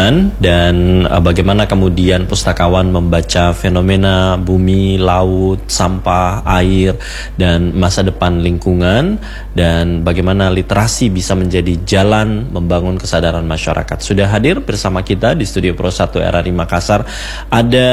lingkungan dan bagaimana kemudian pustakawan membaca fenomena bumi, laut, sampah, air, dan masa depan lingkungan, dan bagaimana literasi bisa menjadi jalan membangun kesadaran masyarakat. Sudah hadir bersama kita di Studio Pro 1 RRI Makassar ada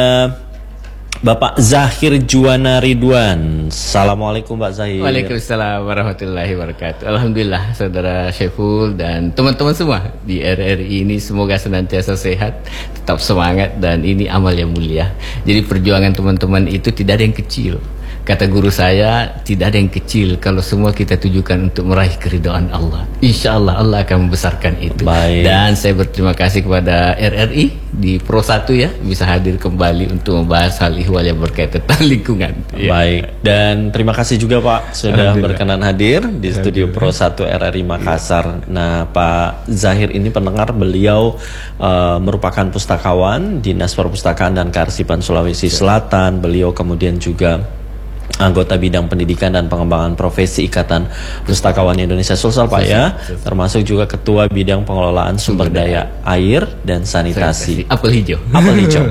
Bapak Zahir Juwana Ridwan. Assalamualaikum Pak Zahir. Waalaikumsalam warahmatullahi wabarakatuh. Alhamdulillah Saudara Syaiful dan teman-teman semua di RRI ini semoga senantiasa sehat, tetap semangat, dan ini amal yang mulia. Jadi perjuangan teman-teman itu tidak ada yang kecil. Kata guru saya, tidak ada yang kecil kalau semua kita tujukan untuk meraih keridhaan Allah. Insya Allah Allah akan membesarkan itu. Baik. Dan saya berterima kasih kepada RRI di Pro 1 ya, bisa hadir kembali untuk membahas hal ihwal yang berkaitan tentang lingkungan. Baik, dan terima kasih juga Pak sudah berkenan hadir di Studio Pro 1 RRI Makassar. Nah, Pak Zahir ini pendengar, beliau merupakan pustakawan Dinas Perpustakaan dan Kearsipan Sulawesi Selatan. Beliau kemudian juga anggota bidang pendidikan dan pengembangan profesi Ikatan Pustakawan Indonesia Sulsel Pak ya, termasuk juga ketua bidang pengelolaan sumber daya air dan sanitasi. Apel hijau. Apel hijau.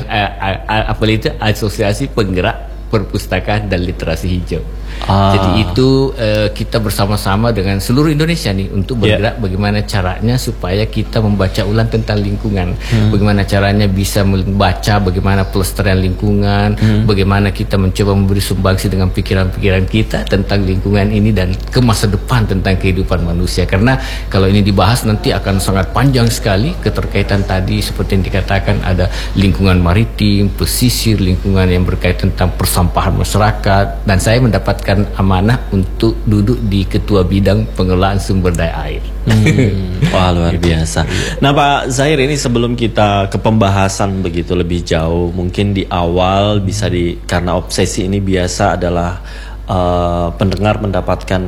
Apel hijau Asosiasi Penggerak Perpustakaan dan Literasi Hijau. Jadi itu kita bersama-sama dengan seluruh Indonesia nih untuk bergerak bagaimana caranya supaya kita membaca ulang tentang lingkungan, bagaimana caranya bisa membaca bagaimana pelestarian lingkungan, bagaimana kita mencoba memberi sumbangsi dengan pikiran-pikiran kita tentang lingkungan ini dan ke masa depan tentang kehidupan manusia. Karena kalau ini dibahas nanti akan sangat panjang sekali keterkaitan tadi seperti yang dikatakan, ada lingkungan maritim, pesisir, lingkungan yang berkaitan tentang persampahan masyarakat, dan saya mendapatkan amanah untuk duduk di ketua bidang pengelolaan sumber daya air. Wah, luar biasa. Nah Pak Zahir, ini sebelum kita ke pembahasan begitu lebih jauh, mungkin di awal bisa karena obsesi ini biasa adalah pendengar mendapatkan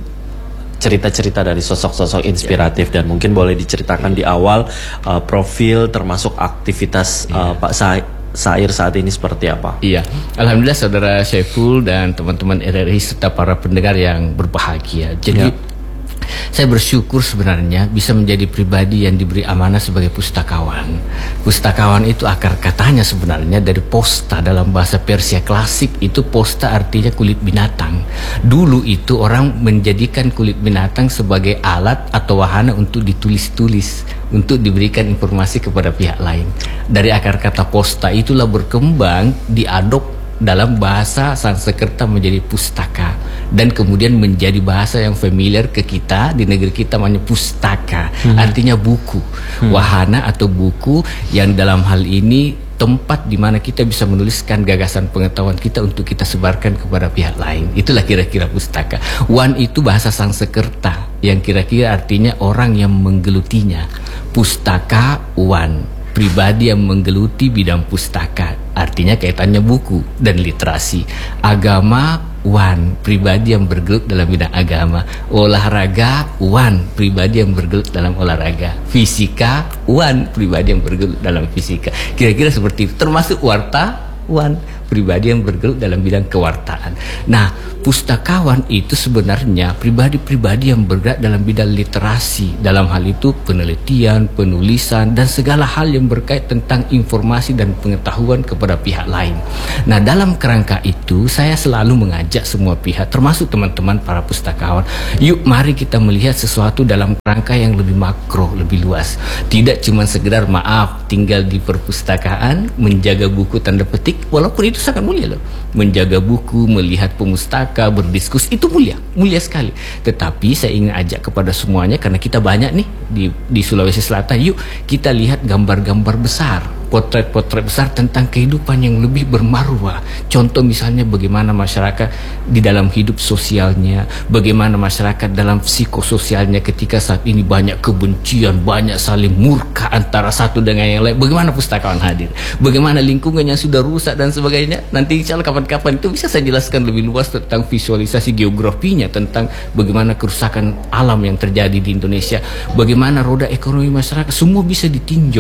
cerita-cerita dari sosok-sosok inspiratif, dan mungkin boleh diceritakan di awal profil termasuk aktivitas Pak Zahir saat ini seperti apa? Iya, alhamdulillah Saudara Syaiful dan teman-teman RRI serta para pendengar yang berbahagia. Jadi saya bersyukur sebenarnya bisa menjadi pribadi yang diberi amanah sebagai pustakawan. Pustakawan itu akar katanya sebenarnya dari posta, dalam bahasa Persia klasik itu posta artinya kulit binatang. Dulu itu orang menjadikan kulit binatang sebagai alat atau wahana untuk ditulis-tulis, untuk diberikan informasi kepada pihak lain. Dari akar kata posta itulah berkembang diadop dalam bahasa Sanskerta menjadi pustaka, dan kemudian menjadi bahasa yang familiar ke kita di negeri kita, namanya pustaka, artinya buku, wahana atau buku yang dalam hal ini tempat di mana kita bisa menuliskan gagasan pengetahuan kita untuk kita sebarkan kepada pihak lain. Itulah kira-kira pustaka. Wan itu bahasa Sanskerta yang kira-kira artinya orang yang menggelutinya. Pustaka wan, pribadi yang menggeluti bidang pustaka, artinya kaitannya buku dan literasi. Agama wan, pribadi yang bergelut dalam bidang agama. Olahraga wan, pribadi yang bergelut dalam olahraga. Fisika wan, pribadi yang bergelut dalam fisika. Kira-kira seperti itu. Termasuk warta wan, pribadi yang bergelut dalam bidang kewartaan. Nah, pustakawan itu sebenarnya pribadi-pribadi yang bergerak dalam bidang literasi, dalam hal itu penelitian, penulisan, dan segala hal yang berkait tentang informasi dan pengetahuan kepada pihak lain. Nah, dalam kerangka itu saya selalu mengajak semua pihak, termasuk teman-teman para pustakawan, yuk mari kita melihat sesuatu dalam kerangka yang lebih makro, lebih luas. Tidak cuma sekedar maaf tinggal di perpustakaan, menjaga buku tanda petik, walaupun itu sangat mulia loh. Menjaga buku, melihat pemustaka, berdiskusi, itu mulia sekali. Tetapi saya ingin ajak kepada semuanya, karena kita banyak nih di Sulawesi Selatan, yuk kita lihat gambar-gambar besar, potret-potret besar tentang kehidupan yang lebih bermarwah. Contoh misalnya bagaimana masyarakat di dalam hidup sosialnya, bagaimana masyarakat dalam psikososialnya ketika saat ini banyak kebencian, banyak saling murka antara satu dengan yang lain. Bagaimana pustakawan hadir, bagaimana lingkungan yang sudah rusak dan sebagainya. Nanti insya Allah kapan-kapan itu bisa saya jelaskan lebih luas tentang visualisasi geografinya, tentang bagaimana kerusakan alam yang terjadi di Indonesia, bagaimana roda ekonomi masyarakat, semua bisa ditinjau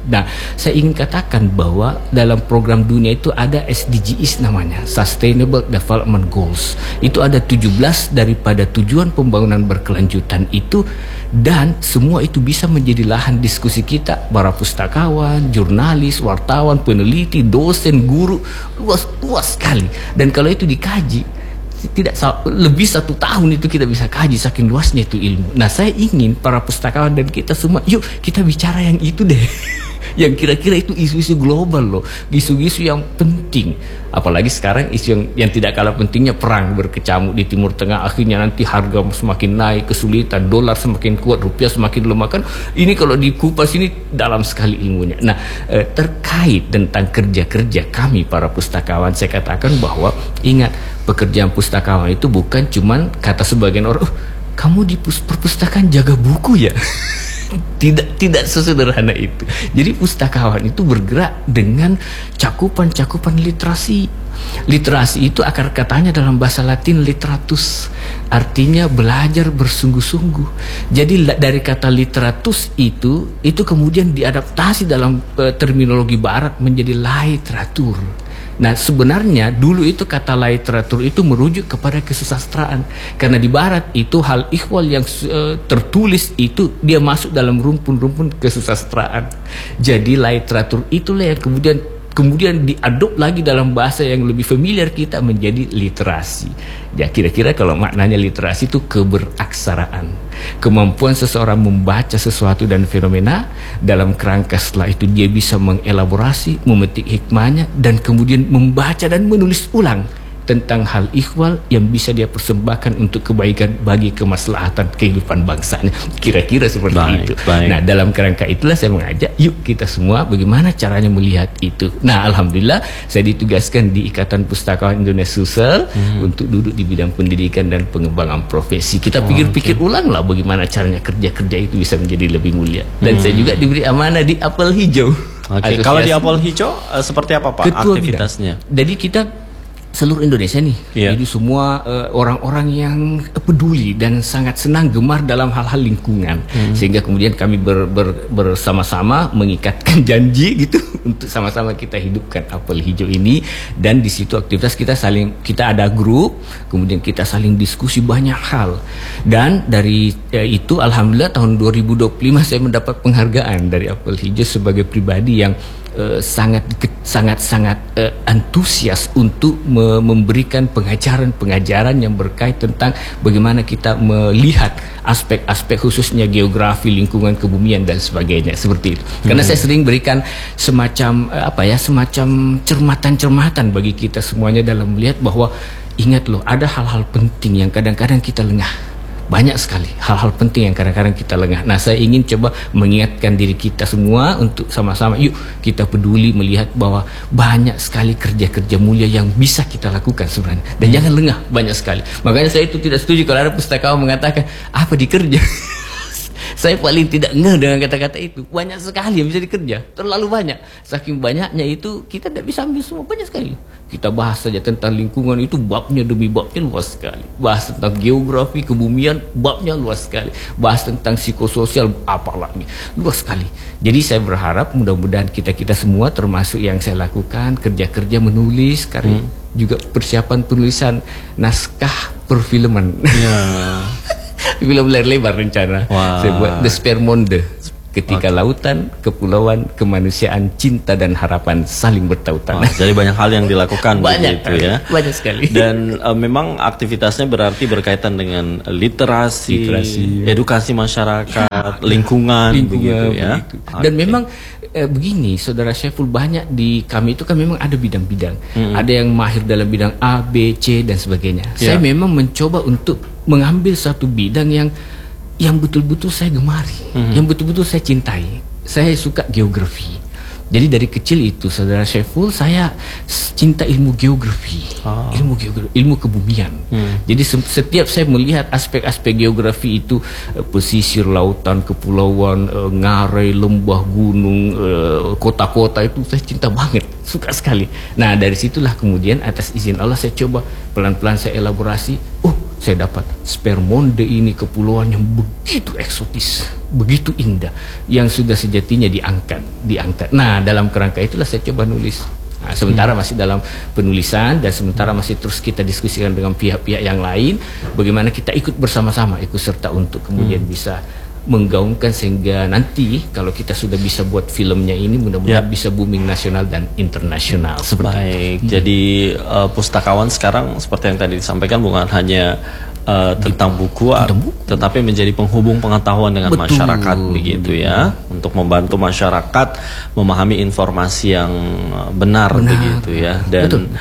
Nah, saya ingin katakan bahwa dalam program dunia itu ada SDGs namanya, Sustainable Development Goals. Itu ada 17 daripada tujuan pembangunan berkelanjutan itu, dan semua itu bisa menjadi lahan diskusi kita, para pustakawan, jurnalis, wartawan, peneliti, dosen, guru, luas sekali. Dan kalau itu dikaji, tidak lebih 1 tahun itu kita bisa kaji, saking luasnya itu ilmu. Nah, saya ingin para pustakawan dan kita semua, yuk kita bicara yang itu deh. Yang kira-kira itu isu-isu global loh, isu-isu yang penting. Apalagi sekarang isu yang tidak kalah pentingnya, perang berkecamuk di Timur Tengah. Akhirnya nanti harga semakin naik, kesulitan, dolar semakin kuat, rupiah semakin lemah. Kan ini kalau dikupas ini dalam sekali ilmunya. Nah, terkait tentang kerja-kerja kami para pustakawan, saya katakan bahwa ingat, pekerjaan pustakawan itu bukan cuman kata sebagian orang, kamu di perpustakaan jaga buku ya. Tidak sesederhana itu. Jadi pustakawan itu bergerak dengan cakupan-cakupan literasi. Literasi itu akar katanya dalam bahasa Latin literatus, artinya belajar bersungguh-sungguh. Jadi dari kata literatus itu kemudian diadaptasi dalam terminologi barat menjadi literatur. Nah, sebenarnya dulu itu kata literatur itu merujuk kepada kesusastraan, karena di barat itu hal ihwal yang tertulis itu dia masuk dalam rumpun-rumpun kesusastraan. Jadi literatur itulah yang kemudian diadop lagi dalam bahasa yang lebih familiar kita menjadi literasi. Ya, kira-kira kalau maknanya literasi itu keberaksaraan, kemampuan seseorang membaca sesuatu dan fenomena dalam kerangka setelah itu dia bisa mengelaborasi, memetik hikmahnya, dan kemudian membaca dan menulis ulang tentang hal ihwal yang bisa dia persembahkan untuk kebaikan bagi kemaslahatan kehidupan bangsanya. Kira-kira seperti itu. Baik. Nah, dalam kerangka itulah saya mengajak, yuk kita semua bagaimana caranya melihat itu. Nah, alhamdulillah saya ditugaskan di Ikatan Pustakawan Indonesia Sulsel untuk duduk di bidang pendidikan dan pengembangan profesi. Kita pikir-pikir ulang lah bagaimana caranya kerja-kerja itu bisa menjadi lebih mulia. Dan saya juga diberi amanah di Apel Hijau. Kalau di Apel Hijau seperti apa Pak Ketua aktivitasnya? Bidang. Jadi kita seluruh Indonesia nih, jadi semua orang-orang yang peduli dan sangat senang gemar dalam hal-hal lingkungan, sehingga kemudian kami bersama-sama mengikatkan janji gitu untuk sama-sama kita hidupkan Apel Hijau ini. Dan di situ aktivitas kita ada grup, kemudian kita saling diskusi banyak hal. Dan dari itu alhamdulillah tahun 2025 saya mendapat penghargaan dari Apel Hijau sebagai pribadi yang sangat antusias untuk memberikan pengajaran yang berkait tentang bagaimana kita melihat aspek-aspek khususnya geografi, lingkungan, kebumian dan sebagainya, seperti itu. Karena saya sering berikan semacam cermatan-cermatan bagi kita semuanya dalam melihat bahwa ingat loh, ada hal-hal penting yang kadang-kadang kita lengah. Banyak sekali hal-hal penting yang kadang-kadang kita lengah. Nah, saya ingin coba mengingatkan diri kita semua untuk sama-sama yuk kita peduli melihat bahwa banyak sekali kerja-kerja mulia yang bisa kita lakukan sebenarnya. Dan jangan lengah, banyak sekali. Makanya saya itu tidak setuju kalau ada pustakawan mengatakan apa dikerja. Saya paling tidak ngeh dengan kata-kata itu. Banyak sekali yang bisa dikerja, terlalu banyak. Saking banyaknya itu kita tidak bisa ambil semua, banyak sekali. Kita bahas saja tentang lingkungan itu babnya demi babnya luas sekali. Bahas tentang geografi, kebumian, babnya luas sekali. Bahas tentang psikososial, apalagi luas sekali. Jadi saya berharap mudah-mudahan kita semua, termasuk yang saya lakukan, kerja-kerja menulis, karya juga persiapan penulisan naskah perfilman. Film layar lebar rencana. Saya buat The Spermonde, ketika lautan, kepulauan, kemanusiaan, cinta dan harapan saling bertautan. Jadi banyak hal yang dilakukan begitu ya. Banyak sekali. Dan memang aktivitasnya berarti berkaitan dengan literasi, edukasi masyarakat, lingkungan begitu ya. Dan memang begini, Saudara Syaiful, banyak di kami itu kan memang ada bidang-bidang. Ada yang mahir dalam bidang A, B, C dan sebagainya. Saya memang mencoba untuk mengambil satu bidang yang betul-betul saya gemari, yang betul-betul saya cintai. Saya suka geografi. Jadi dari kecil itu, Saudara Syaiful, saya cinta ilmu geografi, ilmu kebumian. Jadi setiap saya melihat aspek-aspek geografi itu, pesisir, lautan, kepulauan, ngarai, lembah, gunung, kota-kota, itu saya cinta banget, suka sekali. Nah, dari situlah kemudian atas izin Allah saya coba pelan-pelan saya elaborasi. saya dapat Spermonde ini kepulauan yang begitu eksotis, begitu indah, yang sudah sejatinya diangkat. Nah, dalam kerangka itulah saya coba nulis. Nah, sementara masih dalam penulisan dan sementara masih terus kita diskusikan dengan pihak-pihak yang lain, bagaimana kita ikut bersama-sama, ikut serta untuk kemudian bisa menggaungkan sehingga nanti kalau kita sudah bisa buat filmnya ini mudah-mudahan bisa booming nasional dan internasional. Baik, jadi pustakawan sekarang seperti yang tadi disampaikan bukan hanya tentang buku, tetapi menjadi penghubung pengetahuan dengan masyarakat begitu ya, untuk membantu masyarakat memahami informasi yang benar. Begitu ya. Dan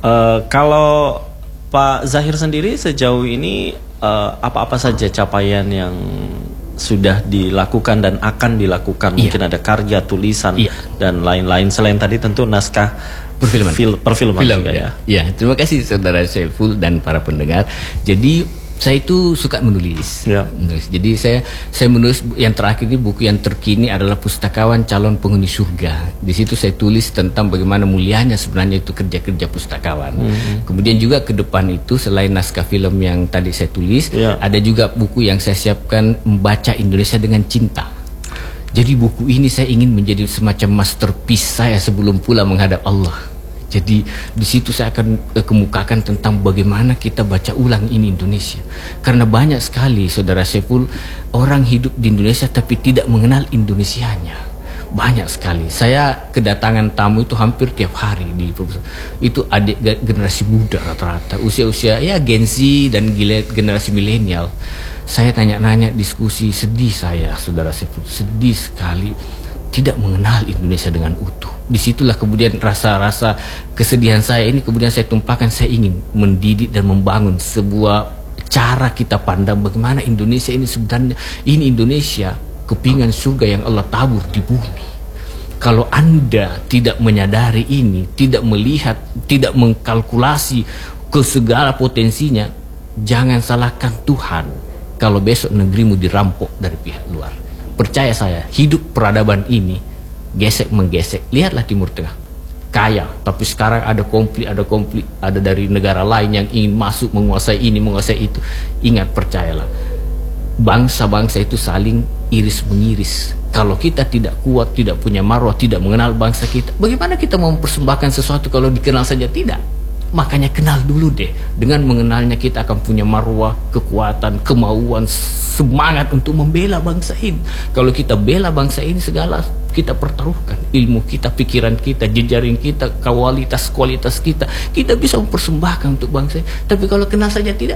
kalau Pak Zahir sendiri sejauh ini apa-apa saja capaian yang sudah dilakukan dan akan dilakukan? Mungkin ada karya, tulisan dan lain-lain selain tadi tentu naskah perfilman juga ya. Ya, terima kasih Saudara Saiful dan para pendengar. Jadi saya itu suka menulis. Jadi saya menulis yang terakhir ini, buku yang terkini adalah Pustakawan Calon Penghuni Surga. Di situ saya tulis tentang bagaimana mulianya sebenarnya itu kerja-kerja pustakawan. Kemudian juga ke depan itu selain naskah film yang tadi saya tulis, ada juga buku yang saya siapkan, Membaca Indonesia dengan Cinta. Jadi buku ini saya ingin menjadi semacam masterpiece saya sebelum pula menghadap Allah. Jadi di situ saya akan kemukakan tentang bagaimana kita baca ulang ini Indonesia. Karena banyak sekali Saudara Saiful orang hidup di Indonesia tapi tidak mengenal Indonesianya. Banyak sekali. Saya kedatangan tamu itu hampir tiap hari di itu adik generasi muda rata-rata, usia-usia ya Gen Z dan generasi milenial. Saya tanya-nanya, diskusi, sedih saya Saudara Saiful, sedih sekali tidak mengenal Indonesia dengan utuh. Disitulah kemudian rasa-rasa kesedihan saya ini kemudian saya tumpahkan. Saya ingin mendidik dan membangun sebuah cara kita pandang bagaimana Indonesia ini sebenarnya. Ini Indonesia kepingan surga yang Allah tabur di bumi. Kalau Anda tidak menyadari ini, tidak melihat, tidak mengkalkulasi ke segala potensinya, jangan salahkan Tuhan kalau besok negerimu dirampok dari pihak luar. Percaya saya, hidup peradaban ini gesek-menggesek. Lihatlah Timur Tengah, kaya, tapi sekarang ada konflik, ada dari negara lain yang ingin masuk, menguasai ini, menguasai itu. Ingat, percayalah, bangsa-bangsa itu saling iris-mengiris. Kalau kita tidak kuat, tidak punya marwah, tidak mengenal bangsa kita, bagaimana kita mau mempersembahkan sesuatu kalau dikenal saja tidak? Makanya kenal dulu deh. Dengan mengenalnya kita akan punya marwah, kekuatan, kemauan, semangat untuk membela bangsa ini. Kalau kita bela bangsa ini, segala kita pertaruhkan. Ilmu kita, pikiran kita, jejaring kita, kualitas kita. Kita bisa mempersembahkan untuk bangsa ini. Tapi kalau kenal saja tidak,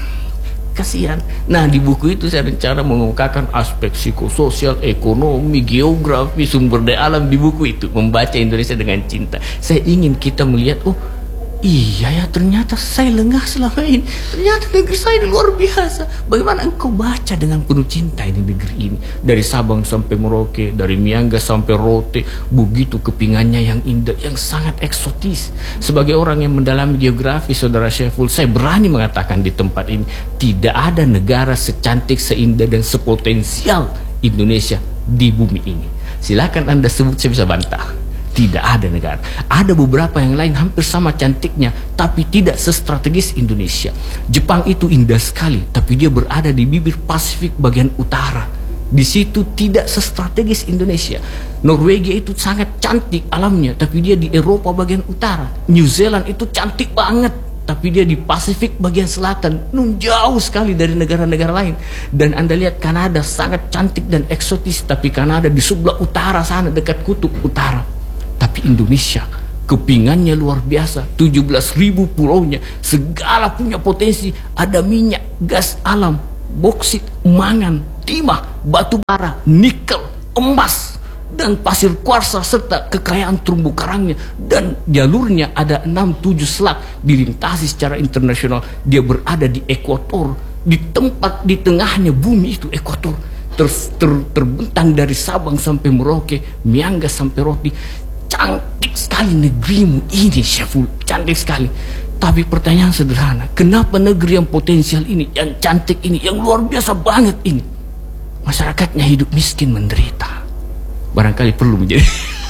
kasihan. Nah, di buku itu saya rencana mengungkapkan aspek psikososial, ekonomi, geografi, sumber daya alam di buku itu. Membaca Indonesia dengan Cinta. Saya ingin kita melihat, oh iya ya, ternyata saya lengah selama ini. Ternyata negeri saya ini luar biasa. Bagaimana engkau baca dengan penuh cinta ini negeri ini. Dari Sabang sampai Merauke, dari Miangas sampai Rote. Begitu kepingannya yang indah, yang sangat eksotis. Sebagai orang yang mendalami geografi Saudara Saiful, saya berani mengatakan di tempat ini tidak ada negara secantik, seindah dan sepotensial Indonesia di bumi ini. Silakan Anda sebut, saya bisa bantah. Tidak ada negara. Ada beberapa yang lain hampir sama cantiknya, tapi tidak sestrategis Indonesia. Jepang itu indah sekali, tapi dia berada di bibir Pasifik bagian utara. Di situ tidak sestrategis Indonesia. Norwegia itu sangat cantik alamnya, tapi dia di Eropa bagian utara. New Zealand itu cantik banget, tapi dia di Pasifik bagian selatan, jauh sekali dari negara-negara lain. Dan Anda lihat Kanada sangat cantik dan eksotis, tapi Kanada di sebelah utara sana, dekat kutub utara. Tapi Indonesia kepingannya luar biasa, 17.000 pulaunya, segala punya potensi. Ada minyak, gas alam, boksit, mangan, timah, batu bara, nikel, emas, dan pasir kuarsa, serta kekayaan terumbu karangnya. Dan jalurnya ada 6-7 selat dilintasi secara internasional. Dia berada di ekuator, di tempat di tengahnya bumi itu ekuator. Terbentang dari Sabang sampai Merauke, Miangas sampai Rote. Cantik sekali negerimu ini, Saiful, cantik sekali. Tapi pertanyaan sederhana, kenapa negeri yang potensial ini, yang cantik ini, yang luar biasa banget ini, masyarakatnya hidup miskin, menderita? Barangkali perlu menjadi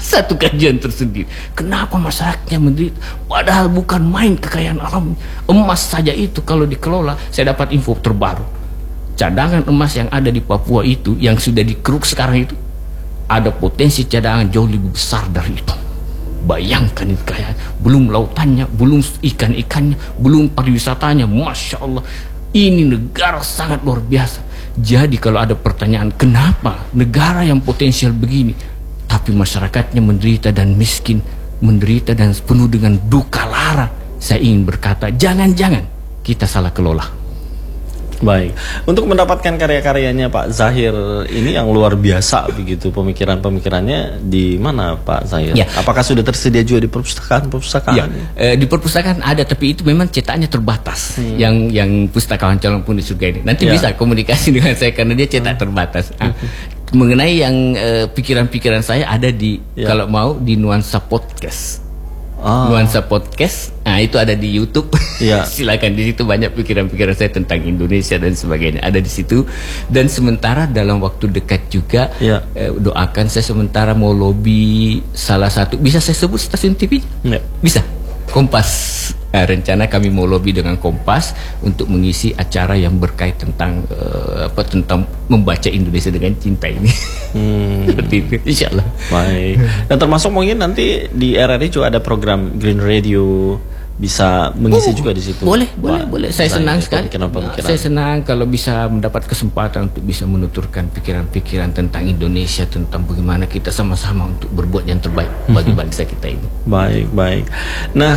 Satu kajian tersendiri. Kenapa masyarakatnya menderita? Padahal bukan main kekayaan alam. Emas saja itu kalau dikelola, saya dapat info terbaru. Cadangan emas yang ada di Papua itu, yang sudah dikeruk sekarang itu, ada potensi cadangan jauh lebih besar dari itu. Bayangkan itu kekayaan. Belum lautannya, belum ikan-ikannya, belum pariwisatanya. Masya Allah. Ini negara sangat luar biasa. Jadi kalau ada pertanyaan, kenapa negara yang potensial begini, tapi masyarakatnya menderita dan miskin, menderita dan penuh dengan duka lara, saya ingin berkata, jangan-jangan kita salah kelola. Baik, untuk mendapatkan karya-karyanya Pak Zahir ini yang luar biasa begitu, pemikiran-pemikirannya di mana Pak Zahir? Ya. Apakah sudah tersedia juga di perpustakaan-perpustakaan? Ya, di perpustakaan ada, tapi itu memang cetaknya terbatas. Yang pustakawan calon pun di surga ini nanti bisa komunikasi dengan saya karena dia cetak terbatas. Mengenai yang pikiran-pikiran saya ada di kalau mau di Nuansa Podcast. Nuansa Podcast, nah itu ada di YouTube. Silakan, di situ banyak pikiran-pikiran saya tentang Indonesia dan sebagainya ada di situ. Dan sementara dalam waktu dekat juga doakan saya sementara mau lobby salah satu, bisa saya sebut stasiun TV? Bisa. Kompas. Rencana kami mau lobby dengan Kompas untuk mengisi acara yang berkait tentang tentang membaca Indonesia dengan cinta ini. Seperti itu, insya Allah. Baik. Dan termasuk mungkin nanti di RRI juga ada program Green Radio, bisa mengisi juga di situ. Boleh. Saya senang sekali. Saya senang kalau bisa mendapat kesempatan untuk bisa menuturkan pikiran-pikiran tentang Indonesia, tentang bagaimana kita sama-sama untuk berbuat yang terbaik bagi bangsa kita ini. Baik. Nah,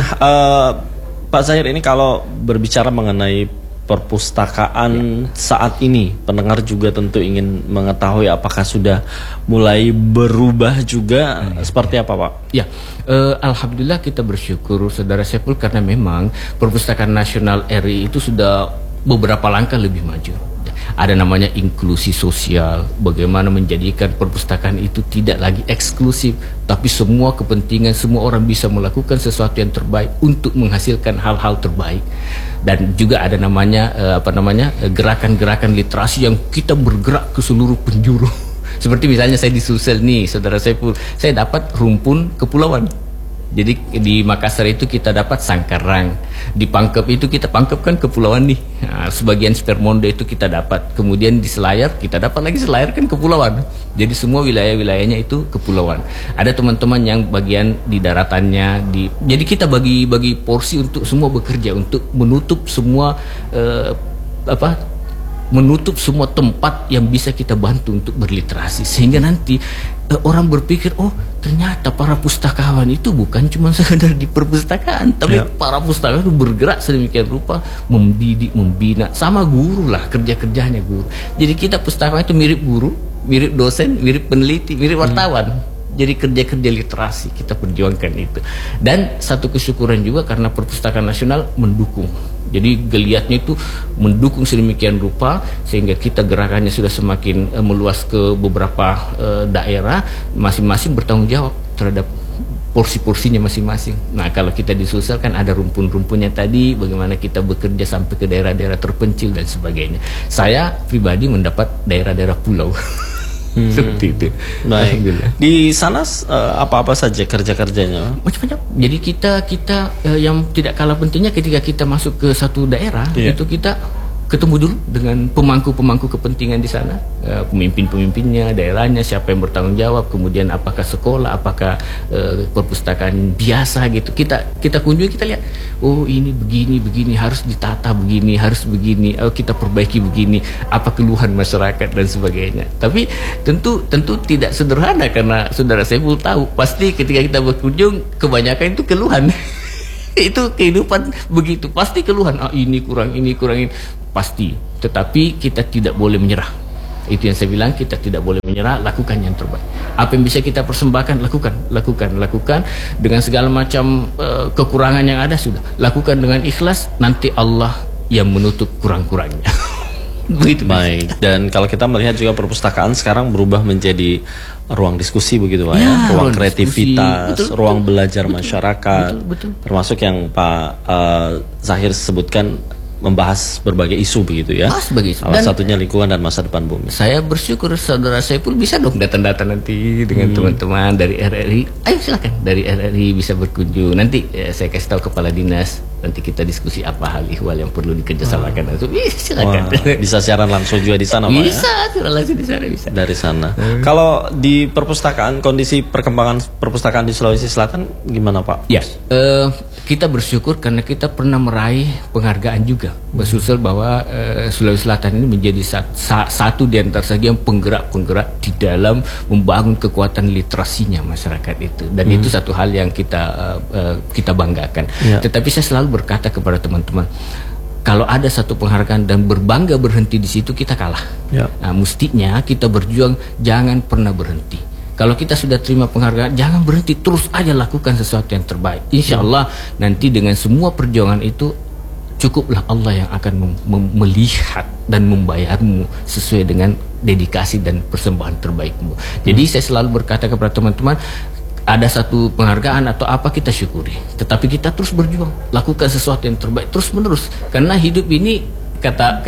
Pak Zahir, ini kalau berbicara mengenai perpustakaan saat ini, pendengar juga tentu ingin mengetahui apakah sudah mulai berubah juga seperti apa Pak? Ya, alhamdulillah kita bersyukur Saudara Saiful, karena memang Perpustakaan Nasional RI itu sudah beberapa langkah lebih maju. Ada namanya inklusi sosial, bagaimana menjadikan perpustakaan itu tidak lagi eksklusif, tapi semua kepentingan, semua orang bisa melakukan sesuatu yang terbaik untuk menghasilkan hal-hal terbaik. Dan juga ada namanya gerakan-gerakan literasi yang kita bergerak ke seluruh penjuru. Seperti misalnya saya di Sulsel nih, Saudara Saiful, saya dapat rumpun kepulauan. Jadi di Makassar itu kita dapat Sangkarang, di Pangkep itu kita Pangkep kan kepulauan nih. Nah, sebagian Spermonde itu kita dapat. Kemudian di Selayar kita dapat lagi Selayar kan kepulauan. Jadi semua wilayah-wilayahnya itu kepulauan. Ada teman-teman yang bagian di daratannya. Jadi kita bagi porsi untuk semua bekerja untuk menutup semua menutup semua tempat yang bisa kita bantu untuk berliterasi, sehingga nanti orang berpikir, oh ternyata para pustakawan itu bukan cuma sekedar di perpustakaan, tapi para pustakawan itu bergerak sedemikian rupa mendidik, membina, sama guru lah, kerja-kerjanya guru. Jadi kita pustakawan itu mirip guru, mirip dosen, mirip peneliti, mirip wartawan. Jadi kerja-kerja literasi kita perjuangkan itu. Dan satu kesyukuran juga karena Perpustakaan Nasional mendukung. Jadi geliatnya itu mendukung sedemikian rupa sehingga kita gerakannya sudah semakin meluas ke beberapa daerah, masing-masing bertanggung jawab terhadap porsi-porsinya masing-masing. Nah, kalau kita di Sulsel kan ada rumpun-rumpunnya tadi, bagaimana kita bekerja sampai ke daerah-daerah terpencil dan sebagainya. Saya pribadi mendapat daerah-daerah pulau. Seperti itu. Baik. Di sana apa-apa saja kerja-kerjanya? Macam-macam. Jadi kita yang tidak kalah pentingnya ketika kita masuk ke satu daerah, itu kita ketemu dulu dengan pemangku-pemangku kepentingan di sana, pemimpin-pemimpinnya, daerahnya, siapa yang bertanggung jawab, kemudian apakah sekolah, apakah perpustakaan biasa gitu. Kita kunjungi, kita lihat, oh ini begini, harus ditata begini, harus begini, kita perbaiki begini, apa keluhan masyarakat dan sebagainya. Tapi tentu tidak sederhana karena Saudara Saiful tahu, pasti ketika kita berkunjung kebanyakan itu keluhan. Itu kehidupan begitu, pasti keluhan, ini kurang ini, pasti. Tetapi kita tidak boleh menyerah. Itu yang saya bilang, kita tidak boleh menyerah, lakukan yang terbaik. Apa yang bisa kita persembahkan, lakukan dengan segala macam kekurangan yang ada, sudah lakukan dengan ikhlas, nanti Allah yang menutup kurang-kurangnya. Begitu. Baik. Dan kalau kita melihat juga perpustakaan sekarang berubah menjadi ruang diskusi begitu Pak ya, ruang kreativitas, ruang belajar masyarakat, betul. termasuk yang Pak Zahir sebutkan membahas berbagai isu begitu ya. Sebagai isu. Salah satunya lingkungan dan masa depan bumi. Saya bersyukur saudara Saiful bisa dong datang-datang nanti dengan teman-teman dari RRI. Ayo silakan dari RRI bisa berkunjung. Nanti saya kasih tahu kepala dinas. Nanti kita diskusi apa hal ihwal yang perlu dikerjasamakan. Silakan. Bisa siaran langsung juga di sana, Pak, bisa, siaran langsung di sana bisa. Dari sana. Kalau di perpustakaan, kondisi perkembangan perpustakaan di Sulawesi Selatan gimana, Pak? Ya, kita bersyukur karena kita pernah meraih penghargaan juga. Bersusul bahwa Sulawesi Selatan ini menjadi satu di antara saja yang penggerak-penggerak di dalam membangun kekuatan literasinya masyarakat itu. Dan itu satu hal yang kita banggakan. Ya. Tetapi saya selalu berkata kepada teman-teman, kalau ada satu penghargaan dan berbangga berhenti di situ, kita kalah. Ya. Nah, mestinya kita berjuang jangan pernah berhenti. Kalau kita sudah terima penghargaan, jangan berhenti, terus aja lakukan sesuatu yang terbaik. Insya Allah nanti dengan semua perjuangan itu, cukuplah Allah yang akan melihat dan membayarmu sesuai dengan dedikasi dan persembahan terbaikmu. Jadi saya selalu berkata kepada teman-teman, ada satu penghargaan atau apa kita syukuri, tetapi kita terus berjuang, lakukan sesuatu yang terbaik terus menerus, karena hidup ini kata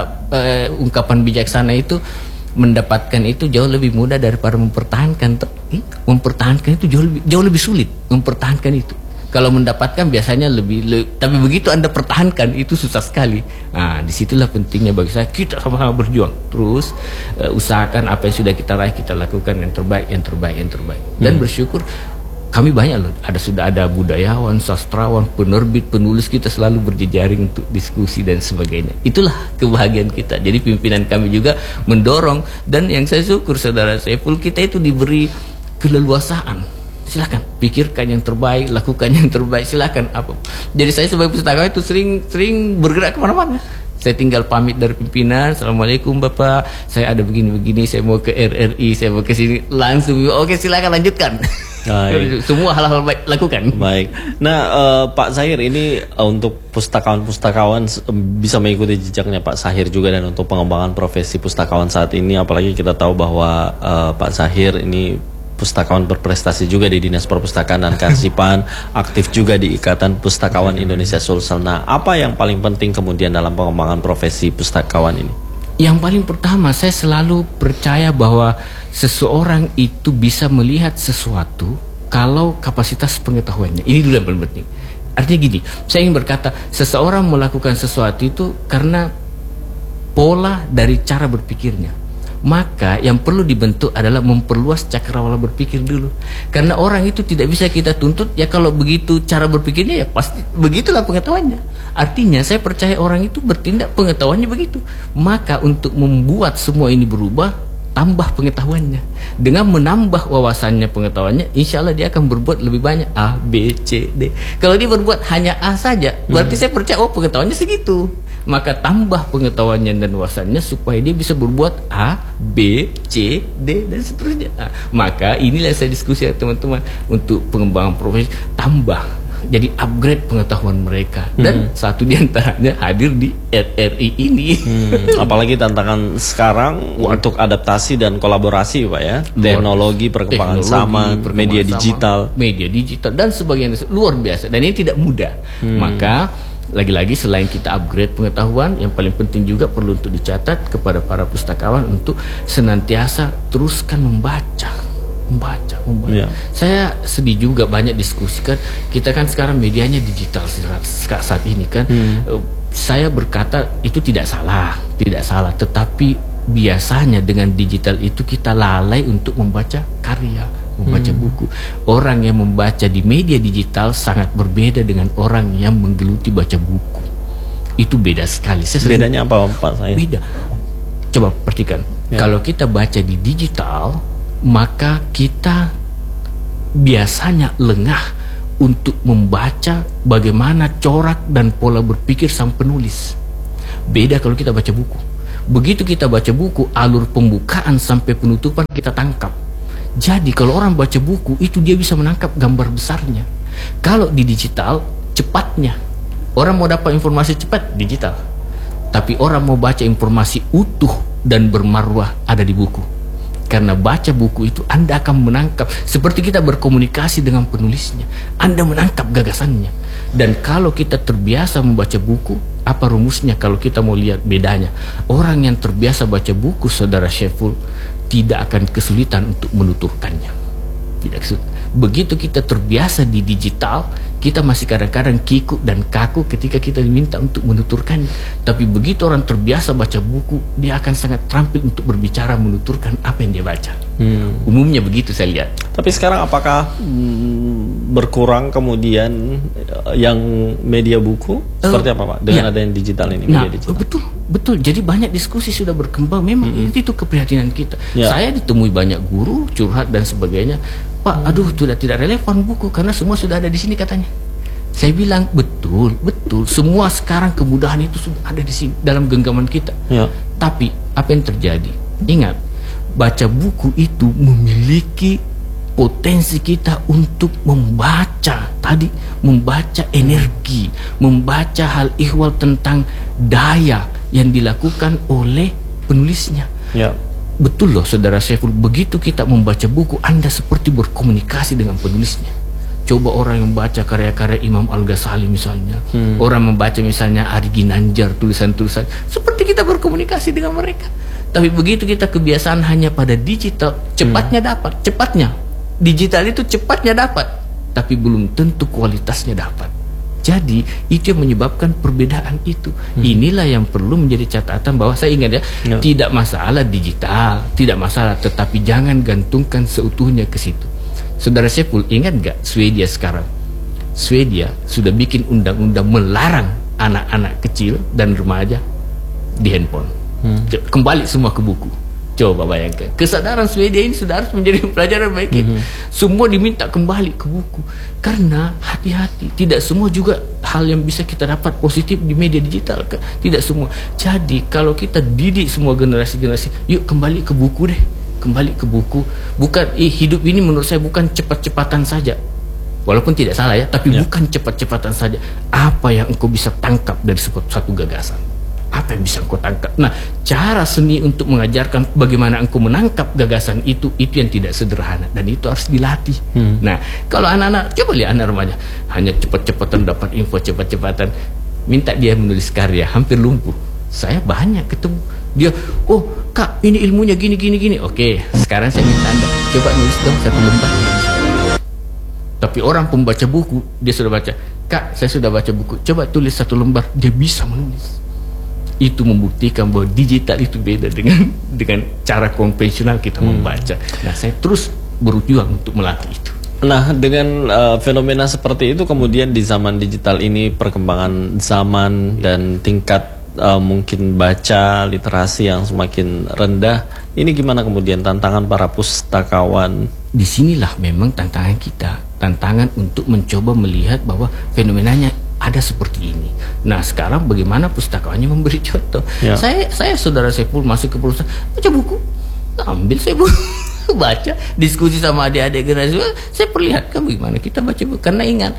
ungkapan bijaksana itu, mendapatkan itu jauh lebih mudah daripada mempertahankan. Mempertahankan itu jauh lebih sulit. Mempertahankan itu, kalau mendapatkan biasanya lebih, tapi begitu Anda pertahankan itu susah sekali. Nah, disitulah pentingnya bagi saya kita sama-sama berjuang terus, usahakan apa yang sudah kita raih kita lakukan yang terbaik, dan bersyukur kami banyak loh, sudah ada budayawan, sastrawan, penerbit, penulis, kita selalu berjejaring untuk diskusi dan sebagainya. Itulah kebahagiaan kita. Jadi pimpinan kami juga mendorong, dan yang saya syukur saudara Saiful, kita itu diberi keleluasaan. Silakan pikirkan yang terbaik, lakukan yang terbaik, silakan apa. Jadi saya sebagai pustakawan itu sering bergerak kemana-mana. Saya tinggal pamit dari pimpinan, assalamualaikum Bapak, saya ada begini-begini, saya mau ke RRI, saya mau ke sini, langsung oke silakan lanjutkan. Semua hal-hal baik lakukan. Baik. Nah, Pak Zahir ini untuk pustakawan-pustakawan bisa mengikuti jejaknya Pak Zahir juga, dan untuk pengembangan profesi pustakawan saat ini, apalagi kita tahu bahwa Pak Zahir ini pustakawan berprestasi juga di Dinas Perpustakaan dan Kearsipan, aktif juga di Ikatan Pustakawan Indonesia Sulsel. Nah, apa yang paling penting kemudian dalam pengembangan profesi pustakawan ini? Yang paling pertama, saya selalu percaya bahwa seseorang itu bisa melihat sesuatu kalau kapasitas pengetahuannya. Ini dulu yang paling penting. Artinya gini, saya ingin berkata, seseorang melakukan sesuatu itu karena pola dari cara berpikirnya. Maka yang perlu dibentuk adalah memperluas cakrawala berpikir dulu. Karena orang itu tidak bisa kita tuntut, ya kalau begitu cara berpikirnya ya pasti begitulah pengetahuannya. Artinya saya percaya orang itu bertindak pengetahuannya begitu. Maka untuk membuat semua ini berubah, tambah pengetahuannya. Dengan menambah wawasannya, pengetahuannya, insya Allah dia akan berbuat lebih banyak. A, B, C, D. Kalau dia berbuat hanya A saja, berarti saya percaya pengetahuannya segitu. Maka tambah pengetahuannya dan wawasannya supaya dia bisa berbuat A, B, C, D, dan seterusnya. Nah, maka inilah saya diskusi ya teman-teman, untuk pengembangan profesi, tambah, jadi upgrade pengetahuan mereka. Dan satu diantaranya hadir di RRI ini. Apalagi tantangan sekarang untuk adaptasi dan kolaborasi Pak ya, teknologi, perkembangan zaman, media digital, dan sebagainya, luar biasa, dan ini tidak mudah. Maka lagi-lagi selain kita upgrade pengetahuan, yang paling penting juga perlu untuk dicatat kepada para pustakawan untuk senantiasa teruskan membaca. Ya. Saya sedih juga banyak diskusikan, kita kan sekarang medianya digital saat ini kan. Saya berkata itu tidak salah, tetapi biasanya dengan digital itu kita lalai untuk membaca karya, membaca buku. Orang yang membaca di media digital sangat berbeda dengan orang yang menggeluti baca buku. Itu beda sekali. Bedanya apa Pak saya? Beda. Coba perhatikan. Kalau kita baca di digital, maka kita biasanya lengah untuk membaca bagaimana corak dan pola berpikir sang penulis. Beda kalau kita baca buku. Begitu kita baca buku, alur pembukaan sampai penutupan kita tangkap. Jadi kalau orang baca buku itu dia bisa menangkap gambar besarnya. Kalau di digital, cepatnya. Orang mau dapat informasi cepat, digital. Tapi orang mau baca informasi utuh dan bermarwah, ada di buku. Karena baca buku itu Anda akan menangkap, seperti kita berkomunikasi dengan penulisnya, Anda menangkap gagasannya. Dan kalau kita terbiasa membaca buku, apa rumusnya kalau kita mau lihat bedanya? Orang yang terbiasa baca buku, Saudara Syaiful, tidak akan kesulitan untuk menuturkannya. Tidak kesulitan. Begitu kita terbiasa di digital, kita masih kadang-kadang kikuk dan kaku ketika kita diminta untuk menuturkannya. Tapi begitu orang terbiasa baca buku, dia akan sangat terampil untuk berbicara, menuturkan apa yang dia baca. Umumnya begitu saya lihat. Tapi sekarang apakah berkurang kemudian yang media buku? Seperti apa Pak? Dengan adanya digital ini, media digital. Betul. Jadi banyak diskusi sudah berkembang. Memang itu keprihatinan kita. Saya ditemui banyak guru, curhat dan sebagainya. Pak, aduh sudah tidak relevan buku karena semua sudah ada di sini katanya. Saya bilang betul. Semua sekarang kemudahan itu sudah ada di sini dalam genggaman kita. Tapi apa yang terjadi? Ingat, baca buku itu memiliki potensi kita untuk membaca membaca energi, membaca hal ihwal tentang daya yang dilakukan oleh penulisnya. Betul loh Saudara Syaiful, begitu kita membaca buku, Anda seperti berkomunikasi dengan penulisnya. Coba orang yang membaca karya-karya Imam Al-Ghazali misalnya, orang membaca misalnya Ari Ginanjar, tulisan-tulisan, seperti kita berkomunikasi dengan mereka. Tapi begitu kita kebiasaan hanya pada digital, cepatnya digital itu cepatnya dapat, tapi belum tentu kualitasnya dapat. Jadi itu yang menyebabkan perbedaan itu. Inilah yang perlu menjadi catatan bahwa saya ingat tidak masalah digital, tidak masalah, tetapi jangan gantungkan seutuhnya ke situ. Saudara Syaiful, ingat gak Swedia sekarang? Swedia sudah bikin undang-undang melarang anak-anak kecil dan remaja di handphone. Kembali semua ke buku. Coba bayangkan, kesadaran Swedia ini sudah harus menjadi pelajaran baik. Semua diminta kembali ke buku. Karena hati-hati, tidak semua juga hal yang bisa kita dapat positif di media digital. Tidak semua. Jadi kalau kita didik semua generasi-generasi, yuk kembali ke buku deh. Kembali ke buku. Bukan, hidup ini menurut saya bukan cepat-cepatan saja. Walaupun tidak salah ya, tapi bukan cepat-cepatan saja. Apa yang engkau bisa tangkap dari satu gagasan? Apa yang bisa engkau tangkap? Nah, cara seni untuk mengajarkan bagaimana engkau menangkap gagasan itu yang tidak sederhana, dan itu harus dilatih. Nah, kalau anak-anak, coba lihat anak remaja, hanya cepat-cepatan dapat info, cepat-cepatan, minta dia menulis karya, hampir lumpuh. Saya banyak ketemu dia, oh kak ini ilmunya gini. Oke, sekarang saya minta Anda coba nulis dong 1 lembar. Tapi orang pembaca buku, dia sudah baca, kak saya sudah baca buku, coba tulis 1 lembar, dia bisa menulis. Itu membuktikan bahwa digital itu beda dengan cara konvensional kita membaca. Nah, saya terus berjuang untuk melatih itu. Nah, dengan fenomena seperti itu, kemudian di zaman digital ini, perkembangan zaman dan tingkat mungkin baca literasi yang semakin rendah, ini gimana kemudian tantangan para pustakawan? Disinilah memang tantangan kita, tantangan untuk mencoba melihat bahwa fenomenanya ada seperti ini. Nah, sekarang bagaimana pustakawannya memberi contoh? Saya Saudara Syaiful masuk ke perusahaan, baca buku, ambil saya buku, baca, diskusi sama adik-adik generasi, saya perlihatkan bagaimana kita baca buku. Karena ingat,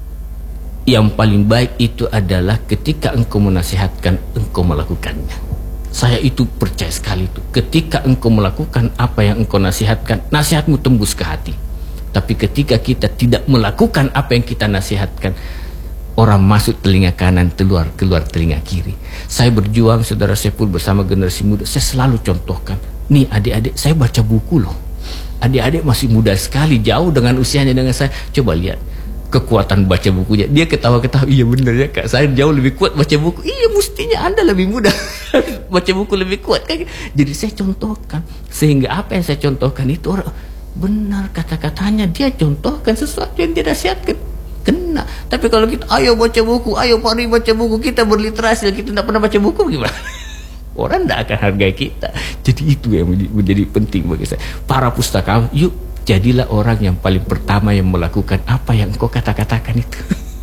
yang paling baik itu adalah ketika engkau menasihatkan, engkau melakukannya. Saya itu percaya sekali itu. Ketika engkau melakukan apa yang engkau nasihatkan, nasihatmu tembus ke hati. Tapi ketika kita tidak melakukan apa yang kita nasihatkan, orang masuk telinga kanan, keluar telinga kiri. Saya berjuang Saudara Syaiful bersama generasi muda. Saya selalu contohkan, nih adik-adik, saya baca buku loh. Adik-adik masih muda sekali, jauh dengan usianya dengan saya. Coba lihat kekuatan baca bukunya. Dia ketawa-ketawa, iya bener ya kak, saya jauh lebih kuat baca buku. Iya, mestinya Anda lebih muda baca buku lebih kuat kan. Jadi saya contohkan, sehingga apa yang saya contohkan itu orang benar kata-katanya, dia contohkan sesuatu yang dia nasihatkan, kena. Tapi kalau kita ayo baca buku, ayo mari baca buku, kita berliterasi, kita tidak pernah baca buku, gimana? Orang tidak akan hargai kita. Jadi itu yang menjadi penting bagi saya. Para pustakawan, yuk jadilah orang yang paling pertama yang melakukan apa yang engkau katakan itu.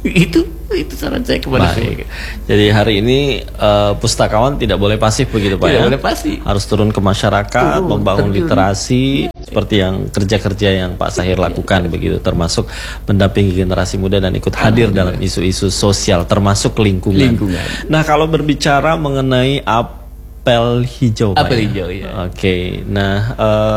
itu saran saya kepada saya. Jadi hari ini pustakawan tidak boleh pasif begitu Pak, tidak boleh pasif. Harus turun ke masyarakat, membangun literasi seperti yang kerja-kerja yang Pak Zahir lakukan begitu, termasuk mendampingi generasi muda dan ikut hadir dalam isu-isu sosial termasuk lingkungan. Nah, kalau berbicara mengenai apel hijau, Pak. Apel hijau, ya. Oke. Nah,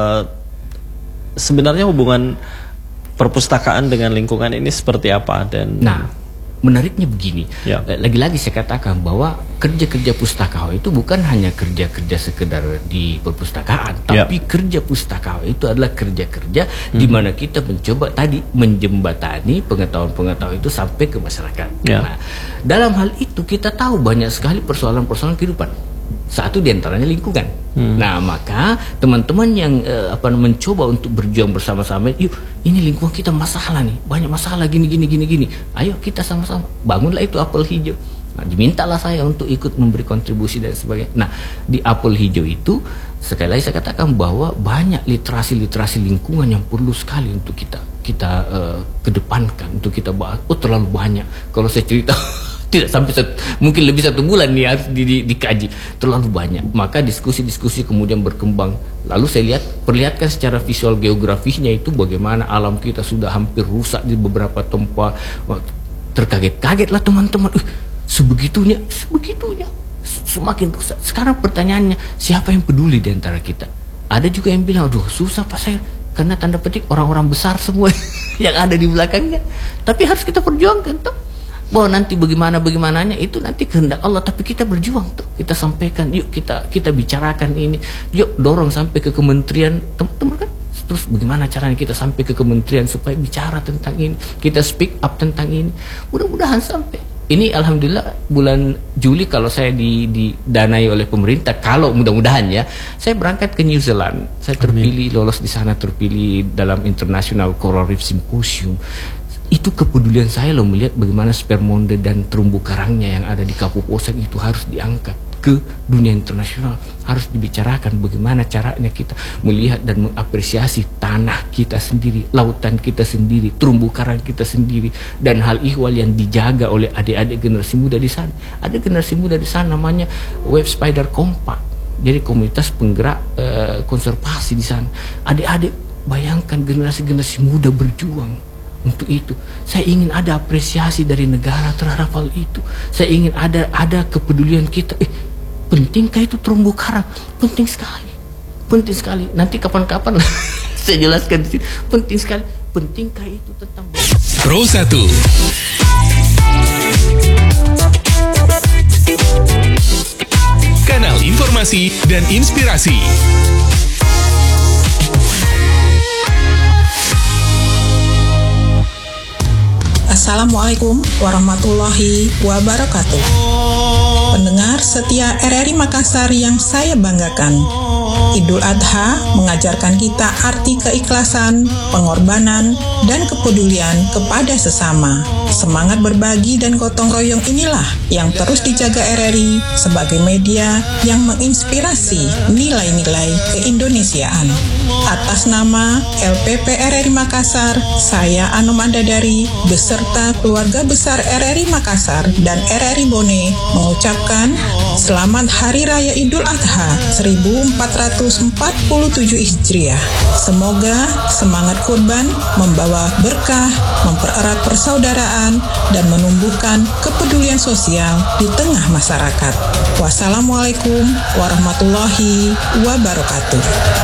sebenarnya hubungan perpustakaan dengan lingkungan ini seperti apa? Dan menariknya begini, ya. Lagi-lagi saya katakan bahwa kerja-kerja pustakawan itu bukan hanya kerja-kerja sekedar di perpustakaan, tapi kerja pustakawan itu adalah kerja-kerja di mana kita mencoba tadi menjembatani pengetahuan-pengetahuan itu sampai ke masyarakat. Nah, dalam hal itu kita tahu banyak sekali persoalan-persoalan kehidupan. Satu diantaranya lingkungan. Nah, maka teman-teman yang mencoba untuk berjuang bersama-sama, yuk, ini lingkungan kita masalah nih, banyak masalah gini. Ayo kita sama-sama bangunlah itu apel hijau. Nah, dimintalah saya untuk ikut memberi kontribusi dan sebagainya. Nah, di apel hijau itu sekali lagi saya katakan bahwa banyak literasi lingkungan yang perlu sekali untuk kita kedepankan, untuk kita bahas. Terlalu banyak. Kalau saya cerita tidak sampai mungkin lebih 1 bulan nih harus dikaji, terlalu banyak. Maka diskusi kemudian berkembang. Lalu saya perlihatkan secara visual geografisnya itu bagaimana alam kita sudah hampir rusak di beberapa tempat. Terkaget-kaget lah teman-teman. Sebegitunya, semakin rusak. Sekarang pertanyaannya, siapa yang peduli di antara kita? Ada juga yang bilang, aduh susah Pak Sair, karena tanda petik orang-orang besar semua yang ada di belakangnya. Tapi harus kita perjuangkan tuh. Bahwa nanti bagaimananya itu nanti kehendak Allah, tapi kita berjuang tuh, kita sampaikan, yuk kita bicarakan ini, yuk dorong sampai ke kementerian, teman-teman kan. Terus bagaimana caranya kita sampai ke kementerian supaya bicara tentang ini, kita speak up tentang ini, mudah-mudahan sampai. Ini alhamdulillah bulan Juli kalau saya didanai oleh pemerintah, kalau mudah-mudahan ya, saya berangkat ke New Zealand, saya terpilih, lolos di sana, terpilih dalam International Coral Reef Symposium. Itu kepedulian saya loh, melihat bagaimana spermonde dan terumbu karangnya yang ada di Kapuasang itu harus diangkat ke dunia internasional, harus dibicarakan bagaimana caranya kita melihat dan mengapresiasi tanah kita sendiri, lautan kita sendiri, terumbu karang kita sendiri, dan hal ihwal yang dijaga oleh adik-adik generasi muda di sana. Ada generasi muda di sana namanya Web Spider Compact, jadi komunitas penggerak konservasi di sana. Adik-adik, bayangkan generasi muda berjuang untuk itu. Saya ingin ada apresiasi dari negara terhadap hal itu. Saya ingin ada kepedulian kita. Pentingkah itu terumbu karang? Penting sekali. Nanti kapan-kapan saya jelaskan di sini. Penting sekali. Pentingkah itu tentang Pro 1. Kanal informasi dan inspirasi. Assalamualaikum warahmatullahi wabarakatuh. Pendengar setia RRI Makassar yang saya banggakan, Idul Adha mengajarkan kita arti keikhlasan, pengorbanan, dan kepedulian kepada sesama. Semangat berbagi dan gotong royong inilah yang terus dijaga RRI sebagai media yang menginspirasi nilai-nilai keindonesiaan. Atas nama LPP RRI Makassar, saya Anum Andadari beserta keluarga besar RRI Makassar dan RRI Bone mengucapkan Selamat Hari Raya Idul Adha 1447 Hijriah. Semoga semangat kurban membawa berkah, mempererat persaudaraan, dan menumbuhkan kepedulian sosial di tengah masyarakat. Wassalamualaikum warahmatullahi wabarakatuh.